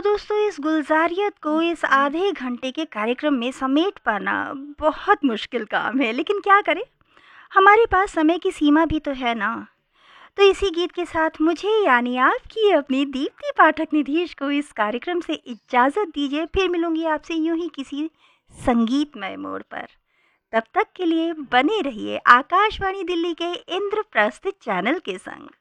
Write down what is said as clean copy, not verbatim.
तो दोस्तों इस गुलजारियत को इस आधे घंटे के कार्यक्रम में समेट पाना बहुत मुश्किल काम है, लेकिन क्या करें? हमारे पास समय की सीमा भी तो है ना। तो इसी गीत के साथ मुझे यानी आपकी अपनी दीप्ति पाठक निधीश को इस कार्यक्रम से इजाज़त दीजिए। फिर मिलूंगी आपसे यूं ही किसी संगीतमय मोड़ पर। तब तक के लिए बने रहिए आकाशवाणी दिल्ली के इंद्रप्रस्थ चैनल के संग।